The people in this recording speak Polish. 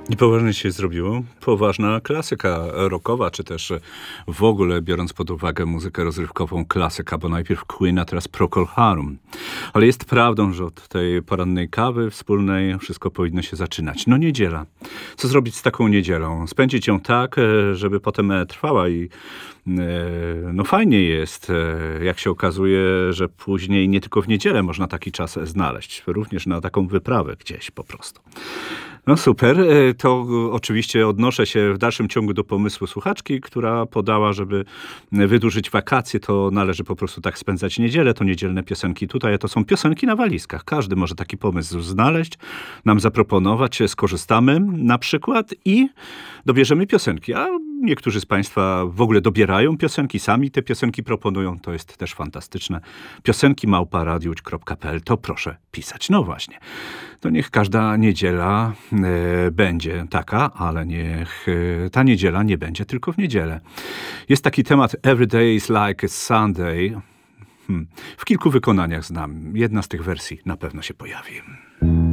I poważnie się zrobiło. Poważna klasyka rockowa, czy też w ogóle, biorąc pod uwagę muzykę rozrywkową, klasyka, bo najpierw Queen, a teraz Procol Harum. Ale jest prawdą, że od tej porannej kawy wspólnej wszystko powinno się zaczynać. No niedziela. Co zrobić z taką niedzielą? Spędzić ją tak, żeby potem trwała i no fajnie jest, jak się okazuje, że później nie tylko w niedzielę można taki czas znaleźć. Również na taką wyprawę gdzieś po prostu. No super. To oczywiście odnoszę się w dalszym ciągu do pomysłu słuchaczki, która podała, żeby wydłużyć wakacje, to należy po prostu tak spędzać niedzielę. To niedzielne piosenki tutaj, a to są piosenki na walizkach. Każdy może taki pomysł znaleźć, nam zaproponować, skorzystamy na przykład i dobierzemy piosenki. A niektórzy z Państwa w ogóle dobierają piosenki, sami te piosenki proponują. To jest też fantastyczne. Piosenki@radiowodź.pl, to proszę pisać. No właśnie. To niech każda niedziela będzie taka, ale niech ta niedziela nie będzie tylko w niedzielę. Jest taki temat Every day is like a Sunday. W kilku wykonaniach znam. Jedna z tych wersji na pewno się pojawi.